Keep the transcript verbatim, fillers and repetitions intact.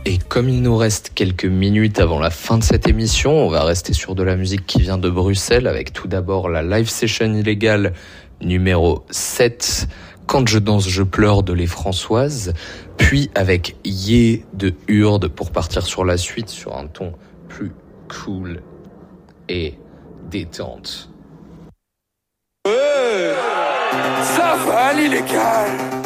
Et comme il nous reste quelques minutes avant la fin de cette émission, on va rester sur de la musique qui vient de Bruxelles avec tout d'abord la live session illégale numéro sept, Quand je danse je pleure de Les Françoises, puis avec Yé de Urde pour partir sur la suite sur un ton plus cool et détente. Ouais, ça va l'illégal.